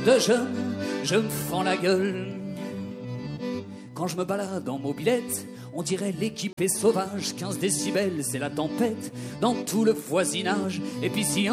de jeunes, je me fends la gueule. Quand je me balade en mobilette, on dirait l'équipe est sauvage. 15 décibels, c'est la tempête dans tout le voisinage. Et puis si